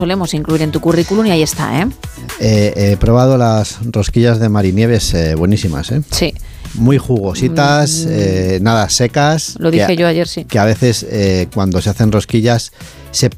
solemos incluir en tu currículum y ahí está, ¿eh? He probado las rosquillas de Marinieves, buenísimas, ¿eh? Sí. Muy jugositas, nada secas. Lo dije yo ayer, sí. Que a veces cuando se hacen rosquillas se